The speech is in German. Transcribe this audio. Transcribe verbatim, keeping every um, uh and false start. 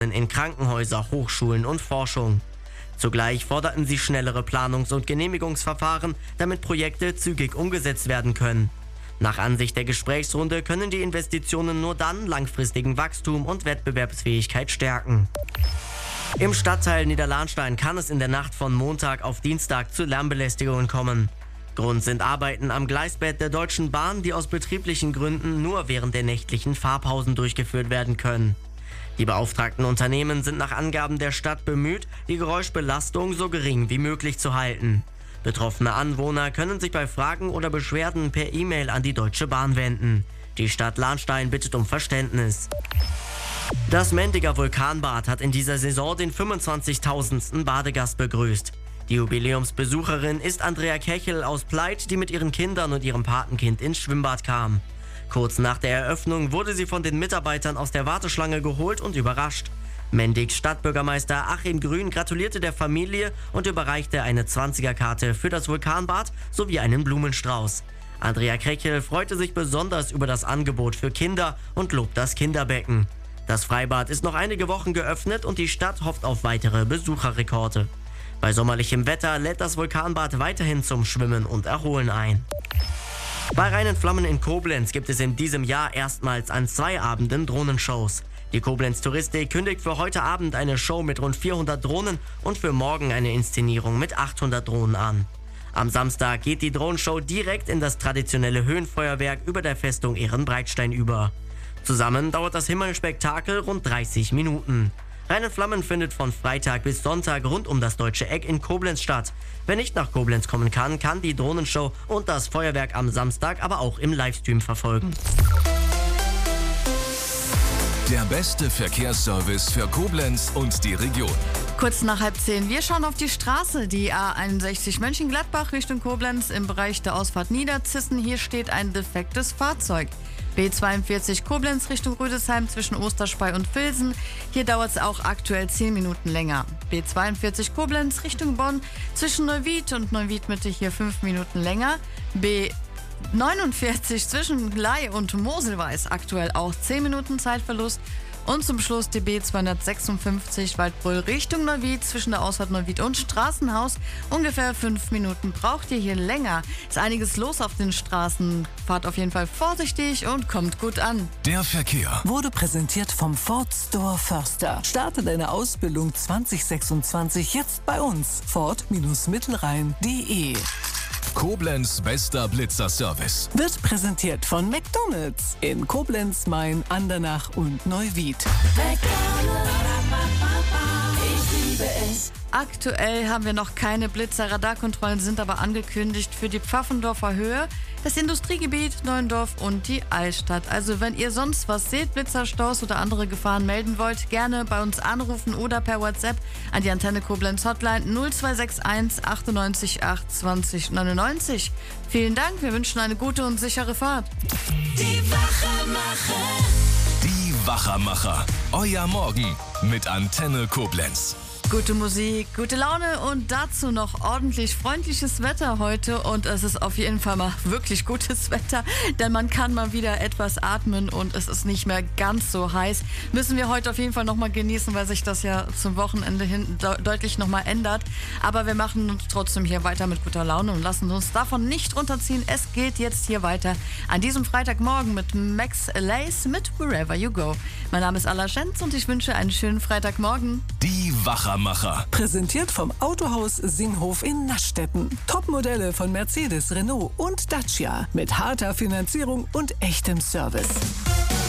in Krankenhäuser, Hochschulen und Forschung. Zugleich forderten sie schnellere Planungs- und Genehmigungsverfahren, damit Projekte zügig umgesetzt werden können. Nach Ansicht der Gesprächsrunde können die Investitionen nur dann langfristigen Wachstum und Wettbewerbsfähigkeit stärken. Im Stadtteil Niederlahnstein kann es in der Nacht von Montag auf Dienstag zu Lärmbelästigungen kommen. Grund sind Arbeiten am Gleisbett der Deutschen Bahn, die aus betrieblichen Gründen nur während der nächtlichen Fahrpausen durchgeführt werden können. Die beauftragten Unternehmen sind nach Angaben der Stadt bemüht, die Geräuschbelastung so gering wie möglich zu halten. Betroffene Anwohner können sich bei Fragen oder Beschwerden per E-Mail an die Deutsche Bahn wenden. Die Stadt Lahnstein bittet um Verständnis. Das Mendiger Vulkanbad hat in dieser Saison den fünfundzwanzigtausendsten Badegast begrüßt. Die Jubiläumsbesucherin ist Andrea Kechel aus Pleit, die mit ihren Kindern und ihrem Patenkind ins Schwimmbad kam. Kurz nach der Eröffnung wurde sie von den Mitarbeitern aus der Warteschlange geholt und überrascht. Mendigs Stadtbürgermeister Achim Grün gratulierte der Familie und überreichte eine zwanziger-Karte für das Vulkanbad sowie einen Blumenstrauß. Andrea Kechel freute sich besonders über das Angebot für Kinder und lobt das Kinderbecken. Das Freibad ist noch einige Wochen geöffnet und die Stadt hofft auf weitere Besucherrekorde. Bei sommerlichem Wetter lädt das Vulkanbad weiterhin zum Schwimmen und Erholen ein. Bei Rhein in Flammen in Koblenz gibt es in diesem Jahr erstmals an zwei Abenden Drohnenshows. Die Koblenz Touristik kündigt für heute Abend eine Show mit rund vierhundert Drohnen und für morgen eine Inszenierung mit achthundert Drohnen an. Am Samstag geht die Drohnenshow direkt in das traditionelle Höhenfeuerwerk über der Festung Ehrenbreitstein über. Zusammen dauert das Himmelspektakel rund dreißig Minuten. Rhein in Flammen findet von Freitag bis Sonntag rund um das Deutsche Eck in Koblenz statt. Wer nicht nach Koblenz kommen kann, kann die Drohnenshow und das Feuerwerk am Samstag aber auch im Livestream verfolgen. Der beste Verkehrsservice für Koblenz und die Region. Kurz nach halb zehn. Wir schauen auf die Straße, die A einundsechzig Mönchengladbach Richtung Koblenz im Bereich der Ausfahrt Niederzissen. Hier steht ein defektes Fahrzeug. B zweiundvierzig Koblenz Richtung Rüdesheim zwischen Osterspey und Vilsen. Hier dauert es auch aktuell zehn Minuten länger. B zweiundvierzig Koblenz Richtung Bonn zwischen Neuwied und Neuwied Mitte hier fünf Minuten länger. B neunundvierzig zwischen Glei und Moselweiß aktuell auch zehn Minuten Zeitverlust. Und zum Schluss die B zweihundertsechsundfünfzig Waldbröl Richtung Neuwied zwischen der Ausfahrt Neuwied und Straßenhaus. Ungefähr fünf Minuten braucht ihr hier länger. Ist einiges los auf den Straßen. Fahrt auf jeden Fall vorsichtig und kommt gut an. Der Verkehr wurde präsentiert vom Ford Store Förster. Starte deine Ausbildung zwanzig sechsundzwanzig jetzt bei uns. Ford Mittelrhein punkt de. Koblenz bester Blitzer-Service wird präsentiert von McDonald's in Koblenz, Main, Andernach und Neuwied. Ich liebe es. Aktuell haben wir noch keine Blitzer-Radarkontrollen, sind aber angekündigt für die Pfaffendorfer Höhe, das Industriegebiet Neuendorf und die Altstadt. Also wenn ihr sonst was seht, Blitzerstaus oder andere Gefahren melden wollt, gerne bei uns anrufen oder per WhatsApp an die Antenne Koblenz Hotline null zwei sechs eins achtundneunzig acht zwanzig neunundneunzig. Vielen Dank, wir wünschen eine gute und sichere Fahrt. Die Wachermacher. Die Wachermacher. Euer Morgen mit Antenne Koblenz. Gute Musik, gute Laune und dazu noch ordentlich freundliches Wetter heute und es ist auf jeden Fall mal wirklich gutes Wetter, denn man kann mal wieder etwas atmen und es ist nicht mehr ganz so heiß. Müssen wir heute auf jeden Fall nochmal genießen, weil sich das ja zum Wochenende hin de- deutlich nochmal ändert. Aber wir machen uns trotzdem hier weiter mit guter Laune und lassen uns davon nicht runterziehen. Es geht jetzt hier weiter an diesem Freitagmorgen mit Max Lace mit Wherever You Go. Mein Name ist Alla Schenz und ich wünsche einen schönen Freitagmorgen. Die Wachermacher. Präsentiert vom Autohaus Singhof in Naschstetten. Topmodelle von Mercedes, Renault und Dacia mit harter Finanzierung und echtem Service.